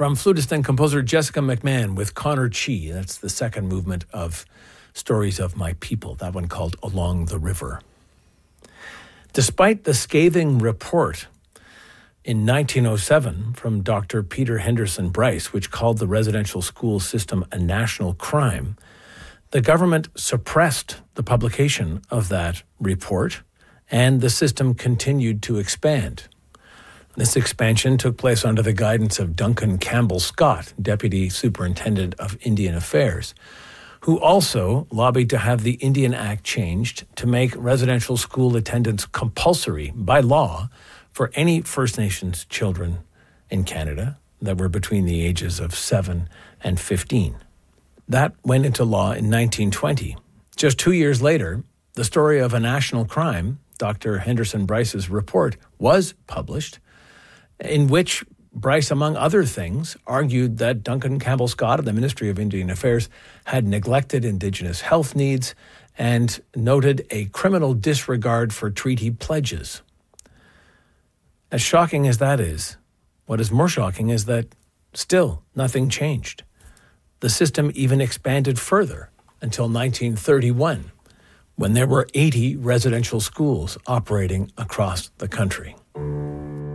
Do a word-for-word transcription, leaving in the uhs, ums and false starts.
from flutist and composer Jessica McMahon with Connor Chi. That's the second movement of Stories of My People, that one called Along the River. Despite the scathing report in nineteen oh seven from Doctor Peter Henderson Bryce, which called the residential school system a national crime, the government suppressed the publication of that report, and the system continued to expand. This expansion took place under the guidance of Duncan Campbell Scott, Deputy Superintendent of Indian Affairs, who also lobbied to have the Indian Act changed to make residential school attendance compulsory by law for any First Nations children in Canada that were between the ages of seven and fifteen. That went into law in nineteen twenty. Just two years later, the story of a national crime, Doctor Henderson Bryce's report, was published, in which Bryce, among other things, argued that Duncan Campbell Scott of the Ministry of Indian Affairs had neglected Indigenous health needs and noted a criminal disregard for treaty pledges. As shocking as that is, what is more shocking is that still nothing changed. The system even expanded further until nineteen thirty-one, when there were eighty residential schools operating across the country.